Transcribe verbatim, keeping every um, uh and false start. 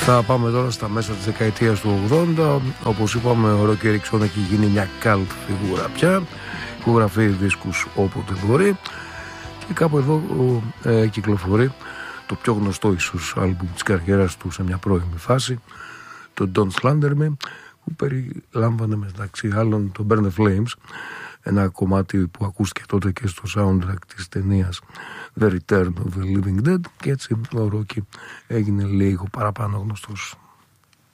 Θα πάμε τώρα στα μέσα της δεκαετίας του ογδόντα. Όπως είπαμε, ο Roky Erickson έχει γίνει μια cult φιγούρα πια. Υπογραφεί δίσκους όποτε μπορεί. Και κάπου εδώ ε, κυκλοφορεί το πιο γνωστό ίσως άλμπουμ της καριέρας του σε μια πρώιμη φάση, το Don't Slander Me, που περιλάμβανε μεταξύ άλλων το Burn the Flames, ένα κομμάτι που ακούστηκε τότε και στο soundtrack της ταινίας The Return of the Living Dead, και έτσι ο Roky έγινε λίγο παραπάνω γνωστός.